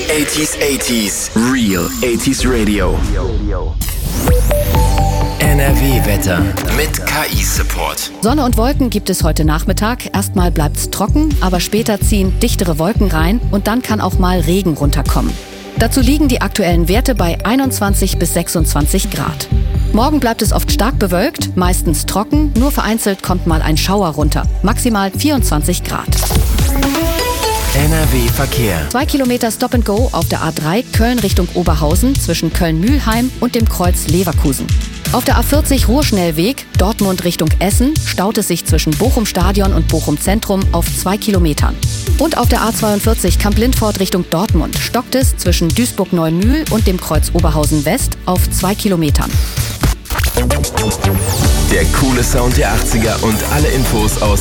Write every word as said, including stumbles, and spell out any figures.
achtziger achtziger, Real achtziger Radio. N R W-Wetter mit K I-Support. Sonne und Wolken gibt es heute Nachmittag. Erstmal bleibt's trocken, aber später ziehen dichtere Wolken rein und dann kann auch mal Regen runterkommen. Dazu liegen die aktuellen Werte bei einundzwanzig bis sechsundzwanzig Grad. Morgen bleibt es oft stark bewölkt, meistens trocken, nur vereinzelt kommt mal ein Schauer runter. Maximal vierundzwanzig Grad. N R W-Verkehr. Zwei Kilometer Stop and Go auf der A drei Köln Richtung Oberhausen zwischen Köln-Mühlheim und dem Kreuz Leverkusen. Auf der A vierzig Ruhrschnellweg Dortmund Richtung Essen staut es sich zwischen Bochum-Stadion und Bochum-Zentrum auf zwei Kilometern. Und auf der A zweiundvierzig Kamp-Lindfort Richtung Dortmund stockt es zwischen Duisburg-Neumühl und dem Kreuz Oberhausen West auf zwei Kilometern. Der coole Sound der achtziger und alle Infos aus